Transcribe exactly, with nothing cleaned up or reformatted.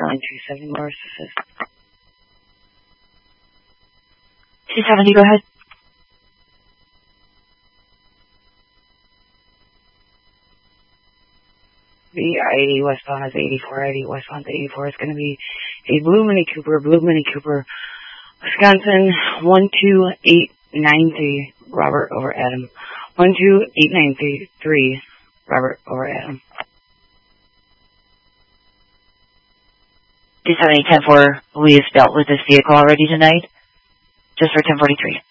nine two seven, Morris assist. two seventy, go ahead. The I eighty westbound is eighty-four, I eighty westbound to eighty-four. It's going to be a Blue Mini Cooper, Blue Mini Cooper, Wisconsin, one two eight nine three, Robert over Adam. one two eight nine three, Robert over Adam. two seventy, ten four, we've dealt with this vehicle already tonight, just for ten forty-three.